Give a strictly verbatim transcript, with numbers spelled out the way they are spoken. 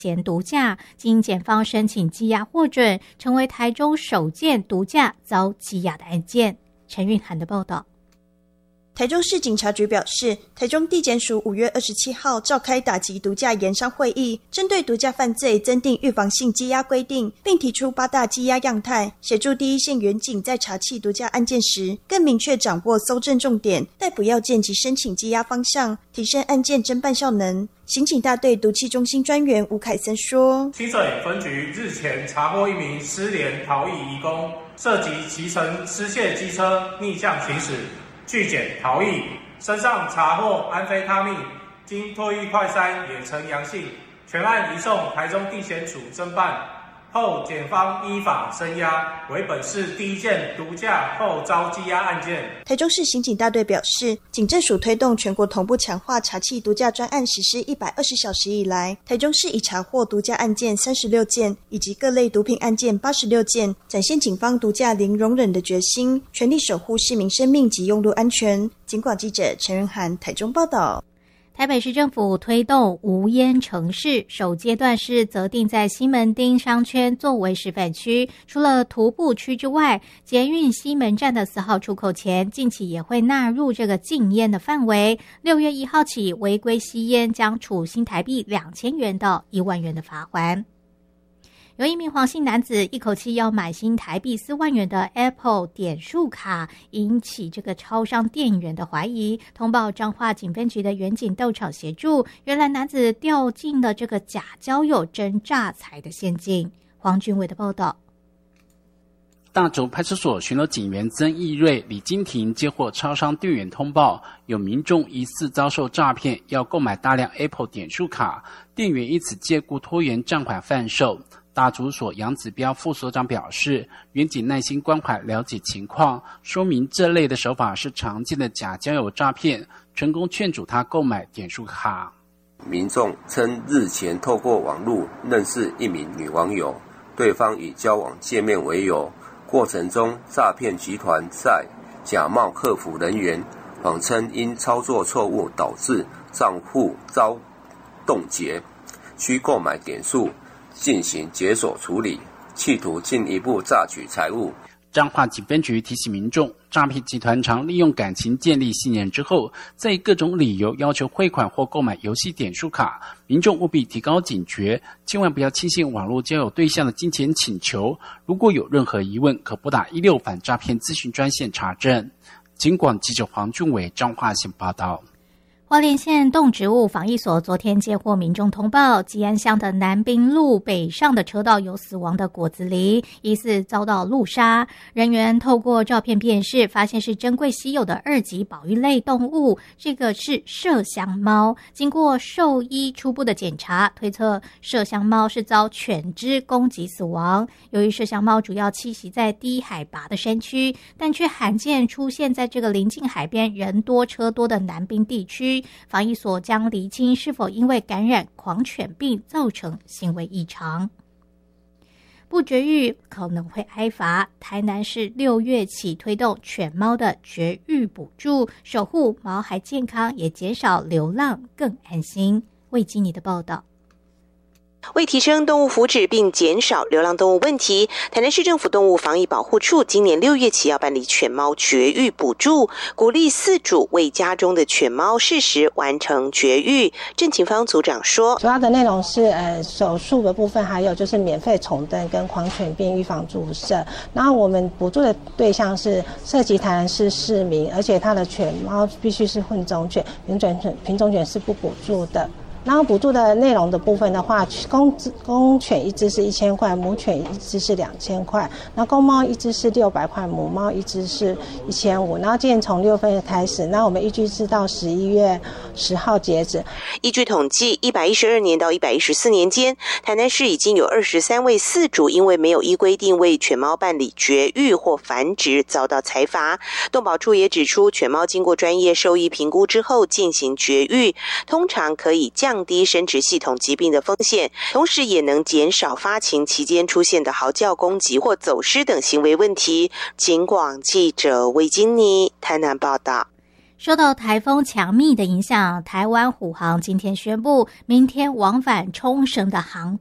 嫌毒驾，经检方申请羁押获准，成为台中首件毒驾遭羁押的案件。陈韵涵的报道。 台中市警察局表示，台中地检署五月二十七号召开打击毒驾研商会议，针对毒驾犯罪增订预防性羁押规定，并提出八大羁押样态，协助第一线员警在查缉毒驾案件时，更明确掌握搜证重点、逮捕要件及申请羁押方向，提升案件侦办效能。刑警大队毒气中心专员吴凯森说， 清水分局日前查获一名失联逃逸移工，涉及骑乘失窃机车逆向行驶拒检逃逸，身上查获安非他命，经唾液快筛也呈阳性，全案移送台中地检署侦办。后检方依法声押，为本市第一件毒驾后遭羁押案件。 台中市刑警大队表示，警政署推动全国同步强化查缉毒驾专案实施一百二十小时以来，台中市已查获毒驾案件三十六件，以及各类毒品案件八十六件，展现警方毒驾零容忍的决心，全力守护市民生命及用路安全。警广记者陈仁涵台中报道。 台北市政府推动无烟城市，首阶段是择定在西门町商圈作为示范区，除了徒步区之外，捷运西门站的四号出口前近期也会纳入这个禁烟的范围。六月一号起，违规吸烟将处新台币两千元到一万元的罚锾。有一名黄姓男子一口气要买新台币四万元的 Apple 点数卡，引起这个超商店员的怀疑。通报彰化警分局的员警到场协助，原来男子掉进了这个假交友真诈财的陷阱。黄俊伟的报道。 大竹派出所巡逻警员曾义瑞、李金婷接获超商店员通报，有民众疑似遭受诈骗，要购买大量 Apple 点数卡，店员因此借故拖延账款贩售。大竹所杨子彪副所长表示，员警耐心关怀了解情况，说明这类的手法是常见的假交友诈骗，成功劝阻他购买点数卡。 民众称日前透过网络认识一名女网友，对方以交往见面为由，过程中诈骗集团在假冒客服人员，谎称因操作错误导致账户遭冻结，需购买点数进行解锁处理，企图进一步榨取财物。 彰化警分局提醒民众，诈骗集团常利用感情建立信任之后，再以各种理由要求汇款或购买游戏点数卡，民众务必提高警觉，千万不要轻信网络交友对象的金钱请求。如果有任何疑问，可拨打一六反诈骗咨询专线查证。警广记者黄俊伟彰化县报道。 花莲县动植物防疫所昨天接获民众通报，吉安乡的南滨路北上的车道有死亡的果子狸，疑似遭到路杀。人员透过照片辨识，发现是珍贵稀有的二级保育类动物，这个是麝香猫。经过兽医初步的检查，推测麝香猫是遭犬只攻击死亡。由于麝香猫主要栖息在低海拔的山区，但却罕见出现在这个临近海边人多车多的南滨地区。防疫所将厘清是否因为感染狂犬病造成行为异常。不绝育可能会挨罚，台南市六月起推动犬猫的绝育补助，守护毛孩健康，也减少流浪，更安心。魏基尼的报道。 为提升动物福祉并减少流浪动物问题，台南市政府动物防疫保护处今年六月起要办理犬猫绝育补助，鼓励饲主为家中的犬猫适时完成绝育。郑晴芳组长说， 主要的内容是呃手术的部分，还有就是免费重登跟狂犬病预防注射。然后我们补助的对象是涉及台南市市民，而且它的犬猫必须是混种犬，品种犬品种犬是不补助的。然后补助的内容的部分的话，公公犬一只是一千块，母犬一只是两千块，然后公猫一只是六百块，母猫一只是一千五。然后今年从六月份开始，那我们预计是到十一月十号截止。 依据统计，一百一十二年到一百一十四年间，台南市已经有二十三位饲主因为没有依规定为犬猫办理绝育或繁殖遭到裁罚。动保处也指出，犬猫经过专业兽医评估之后进行绝育，通常可以降降低生殖系统疾病的风险，同时也能减少发情期间出现的嚎叫、攻击或走失等行为问题。警广记者魏金妮台南报道。 受到台风强密的影响，台湾虎航今天宣布，明天往返冲绳的航